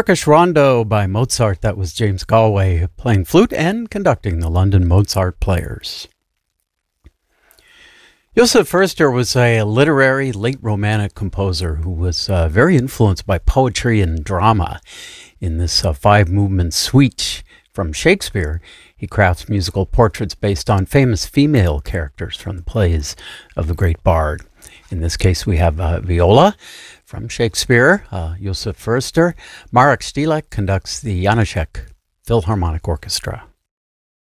Turkish Rondo by Mozart. That was James Galway playing flute and conducting the London Mozart Players. Josef Förster was a literary late Romantic composer who was very influenced by poetry and drama. In this five-movement suite from Shakespeare, he crafts musical portraits based on famous female characters from the plays of the great bard. In this case, we have Viola from Shakespeare, Josef Förster. Marek Stylek conducts the Janacek Philharmonic Orchestra.